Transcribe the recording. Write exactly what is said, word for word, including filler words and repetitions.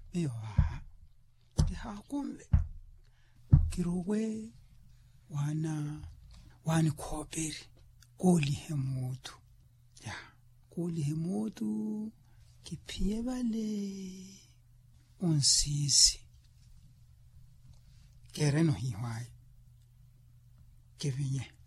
Iyo ha. Ha kumbe. Kiruwe wana wani koperi. Kuli hemutu. Ya. Kuli hemutu. Kipie vale. Unsisi. Kere no hiwai. Kevinye.